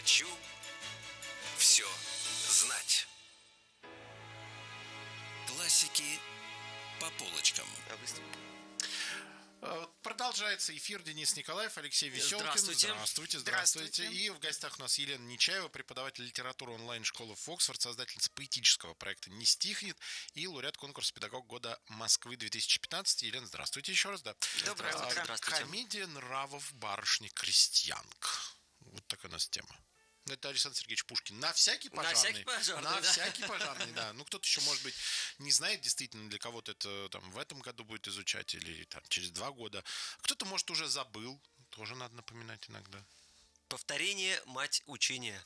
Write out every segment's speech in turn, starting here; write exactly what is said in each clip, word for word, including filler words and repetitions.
Хочу все знать. Классики по полочкам. Продолжается эфир. Денис Николаев, Алексей Веселкин. Здравствуйте. Здравствуйте, здравствуйте. И в гостях у нас Елена Нечаева, преподаватель литературы онлайн-школы Фоксфорд, создательница поэтического проекта «Не стихнет» и лауреат конкурса «Педагог года Москвы» две тысячи пятнадцать. Елена, здравствуйте еще раз. Да. Доброе утро. Здравствуйте. Комедия нравов барышни-крестьянка. Вот такая у нас тема. Это Александр Сергеевич Пушкин. На всякий пожарный. На всякий пожарный, На да. всякий пожарный, да. Ну, кто-то еще, может быть, не знает действительно, для кого-то это там в этом году будет изучать или там через два года. Кто-то, может, уже забыл. Тоже надо напоминать иногда. Повторение – мать учения.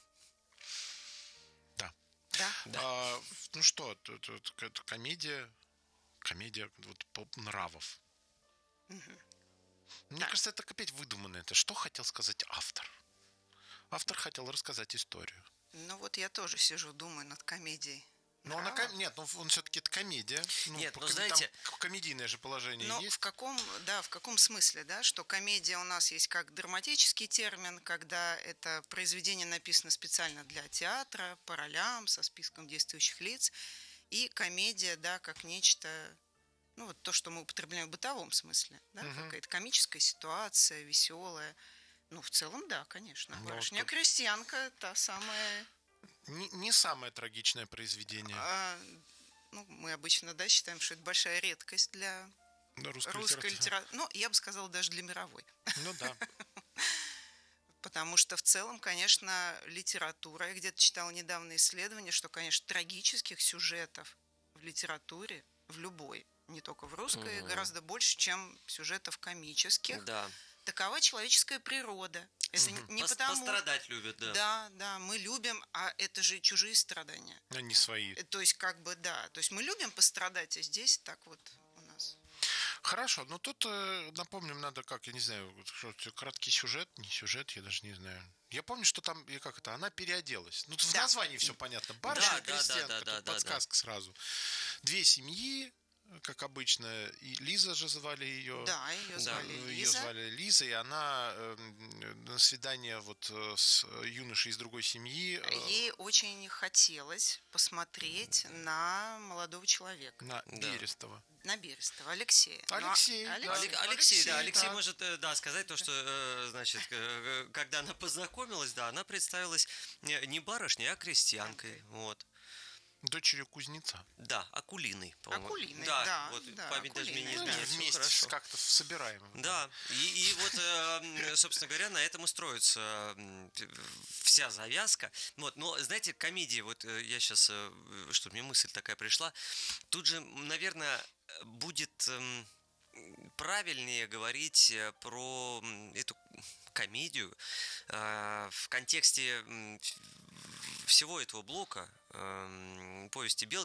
Да. Да. да. А, ну что, это, это, это комедия, комедия вот, нравов. Угу. Мне да. кажется, это опять выдуманное. Это что хотел сказать автор? Автор хотел рассказать историю. Ну вот я тоже сижу, думаю над комедией. Но она, нет, ну он все-таки это комедия. Ну, нет, ну ком- знаете... Там комедийное же положение но есть. в каком, да, в каком смысле, да, что комедия у нас есть как драматический термин, когда это произведение написано специально для театра, по ролям, со списком действующих лиц, и комедия, да, как нечто, ну вот то, что мы употребляем в бытовом смысле, да, угу. какая-то комическая ситуация, веселая. Ну, в целом, да, конечно. Барышня-крестьянка – та самая… Не, не самое трагичное произведение. А, ну, мы обычно, да, считаем, что это большая редкость для да, русской, русской литературы. Ну, я бы сказала, даже для мировой. Ну, да. Потому что в целом, конечно, литература… Я где-то читала недавно исследование, что, конечно, трагических сюжетов в литературе, в любой, не только в русской, угу. гораздо больше, чем сюжетов комических. Да. Такова человеческая природа. Это угу. не Пос- потому... Пострадать любят, да. Да, да, мы любим, а это же чужие страдания. А не свои. То есть, как бы, да. То есть, мы любим пострадать, а здесь так вот у нас. Хорошо, но тут, напомним, надо как, я не знаю, что, краткий сюжет, не сюжет, я даже не знаю. Я помню, что там, как это, она переоделась. Ну, в да. названии все понятно. Барышня, да, крестьянка, да, да, да, да, подсказка да. сразу. Две семьи, как обычно, и Лиза же звали ее. Да, ее звали да, Лиза. Ее звали Лиза, и она э, на свидание вот с юношей из другой семьи. Э, Ей очень хотелось посмотреть на молодого человека. На да. Берестова. На Берестова, Алексея. Алексей, ну, Алексей, да. Алексей, Алексей, да, Алексей да. может да, сказать то, что, значит, когда она познакомилась, да, она представилась не барышней, а крестьянкой, вот. Дочерью кузнеца. Да, Акулиной, по-моему. Акулиной, да. да, вот да, память даже мне не изменяет. Ну, вместе хорошо. как-то собираем. Да, и, и вот, собственно говоря, на этом и строится вся завязка. Вот, но, знаете, комедии, вот я сейчас, что мне мысль такая пришла, тут же, наверное, будет правильнее говорить про эту комедию в контексте всего этого блока повести